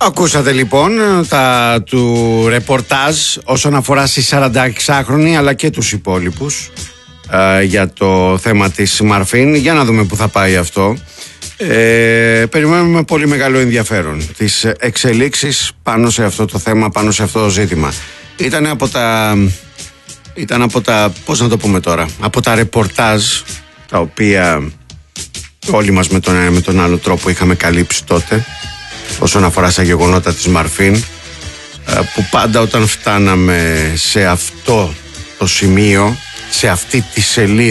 Ακούσατε λοιπόν του ρεπορτάζ όσον αφορά στη 46χρονη αλλά και τους υπόλοιπους για το θέμα της Μαρφίν. Για να δούμε που θα πάει αυτό. Περιμένουμε με πολύ μεγάλο ενδιαφέρον τις εξελίξεις πάνω σε αυτό το θέμα, πάνω σε αυτό το ζήτημα. Ήταν από τα πώς να το πούμε τώρα, από τα ρεπορτάζ τα οποία όλοι μας με τον ένα με τον άλλο τρόπο είχαμε καλύψει τότε όσον αφορά στα γεγονότα της Μαρφίν, που πάντα όταν φτάναμε σε αυτό το σημείο, σε αυτή τη σελίδα,